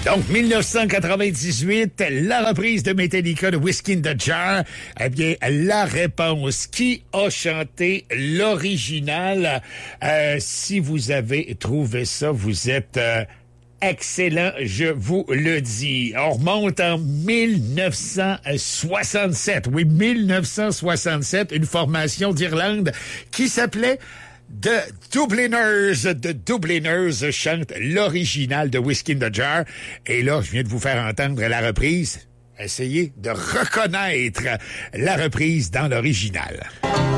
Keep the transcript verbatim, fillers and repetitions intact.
Donc, dix-neuf cent quatre-vingt-dix-huit, la reprise de Metallica de Whiskey in the Jar. Eh bien, la réponse, qui a chanté l'original? Euh, si vous avez trouvé ça, vous êtes... Euh, excellent, je vous le dis. On remonte en dix-neuf cent soixante-sept. Oui, dix-neuf cent soixante-sept, une formation d'Irlande qui s'appelait The Dubliners. The Dubliners chante l'original de Whiskey in the Jar. Et là, je viens de vous faire entendre la reprise. Essayez de reconnaître la reprise dans l'original.